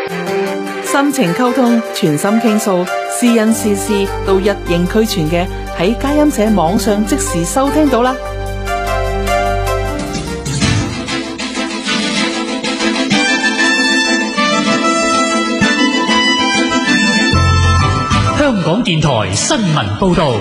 心情溝通，全心傾訴，是人是事都一應俱全嘅，喺佳音社網上即時收聽到啦。 香港電台新聞報道。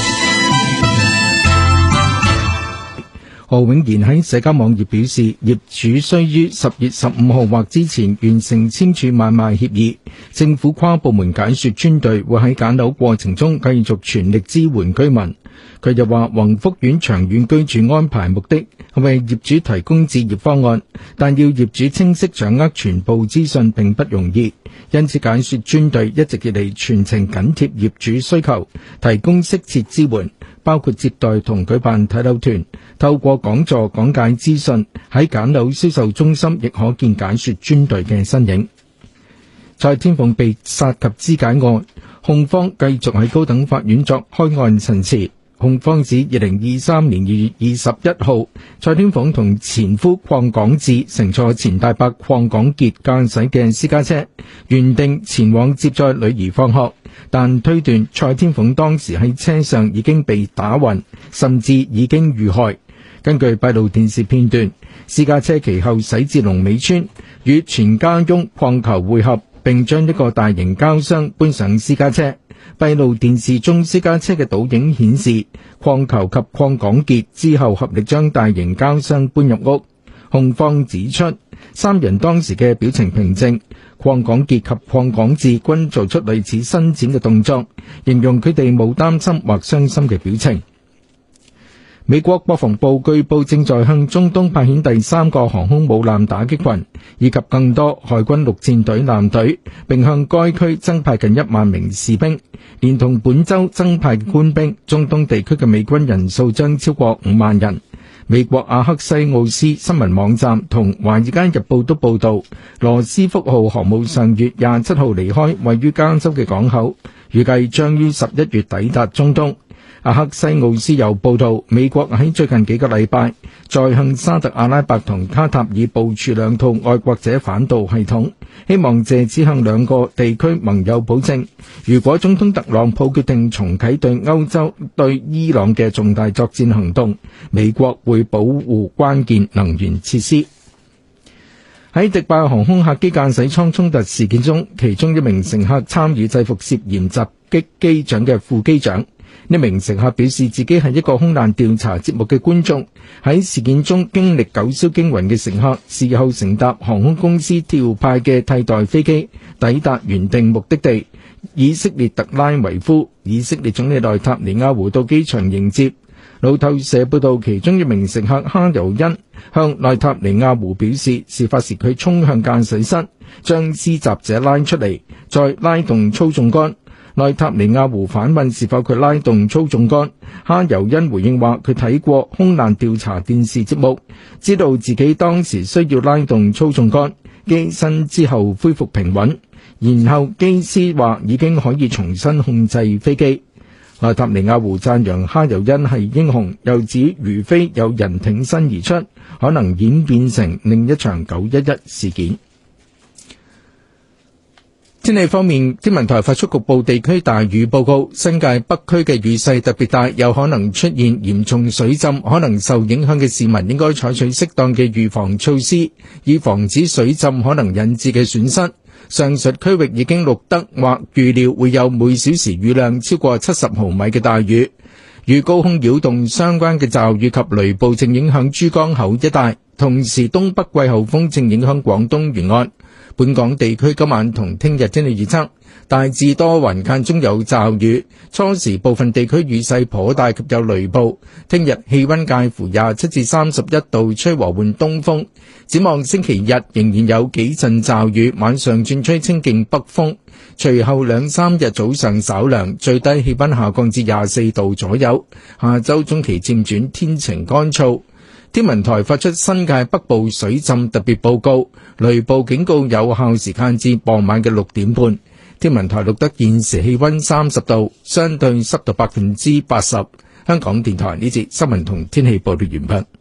何永賢喺社交網頁表示，業主須於10月15號或之前完成簽署買賣協議。政府跨部門解說專隊會喺揀樓過程中繼續全力支援居民。佢又話，宏福苑長遠居住安排目的係為業主提供置業方案，但要業主清晰掌握全部資訊並不容易，因此解說專隊一直以嚟全程緊貼業主需求，提供適切支援，包括接待同舉辦睇樓團，透過講座講解資訊，喺揀樓銷售中心亦可見解說專隊嘅身影。蔡天鳳被殺及肢解案，控方繼續喺高等法院作開案陳詞。控方指2023年2月21號，蔡天鳳同前夫鄺港智乘坐錢大伯鄺港傑駕駛嘅私家車，原定前往接載女兒放學，但推斷蔡天鳳當時喺車上已經被打暈，甚至已經遇害。根據閉路電視片段，私家車其後駛至龍尾村，與全家翁鄺球會合，並將一個大型膠箱搬上私家車。閉路電視中私家車嘅倒影顯示，鄺球及鄺港傑之後合力將大型膠箱搬入屋。控方指出，三人當時嘅表情平靜，鄺港傑及鄺港智均做出類似伸展嘅動作，形容佢哋冇擔心或傷心嘅表情。美國國防部據報正在向中東派遣第3個航空母艦打擊群，以及更多海軍陸戰隊艦隊，並向該區增派近1萬名士兵。連同本周增派嘅官兵，中東地區嘅美軍人數將超過5萬人。美國阿克西奧斯新聞網站同華爾街日報都報道，羅斯福號航母上月27號離開位於加州嘅港口，預計將於11月抵達中東。阿克西奧斯又報道，美國喺最近幾個禮拜再向沙特阿拉伯同卡塔爾部署2套愛國者反導系統，希望借此向2個地區盟友保證，如果總統特朗普決定重啟對歐洲、對伊朗嘅重大作戰行動，美國會保護關鍵能源設施。喺迪拜航空客機駕駛艙衝突事件中，其中一名乘客參與制服涉嫌襲擊機長嘅副機長。呢名乘客表示自己係一個空難調查節目嘅觀眾，喺事件中經歷九霄驚魂嘅乘客，事後乘搭航空公司調派嘅替代飛機，抵達原定目的地以色列特拉維夫。以色列總理內塔尼亞胡到機場迎接。路透社報道，其中一名乘客哈尤恩向內塔尼亞胡表示，事發時佢衝向駕駛室，將施襲者拉出嚟，再拉動操縱桿。內塔尼亞胡反問是否佢拉動操縱桿，哈尤恩回應話佢睇過空難調查電視節目，知道自己當時需要拉動操縱桿，機身之後恢復平穩，然後機師話已經可以重新控制飛機。內塔尼亞胡讚揚哈尤恩係英雄，又指如非有人挺身而出，可能演變成另一場911事件。天氣方面，天文台發出局部地區大雨報告，新界北區嘅雨勢特別大，有可能出現嚴重水浸，可能受影響嘅市民應該採取適當嘅預防措施，以防止水浸可能引致嘅損失。上述區域已經錄得或預料會有每小時雨量超過70毫米嘅大雨。與高空擾動相關嘅驟雨及雷暴正影響珠江口一帶，同時東北季候風正影響廣東沿岸。本港地區今晚同聽日天氣預測，大致多雲間中有驟雨，初時部分地區雨勢頗大及有雷暴。聽日氣溫介乎27至31度，吹和緩東風。展望星期日仍然有幾陣驟雨，晚上轉吹清勁北風。隨後2-3日早上稍涼，最低氣溫下降至24度左右。下周中期漸轉天晴乾燥。天文台發出新界北部水浸特別報告，雷暴警告有效時間至傍晚嘅6點半。天文台錄得現時氣溫30度，相對濕度80%。香港電台呢節新聞同天氣報道完畢。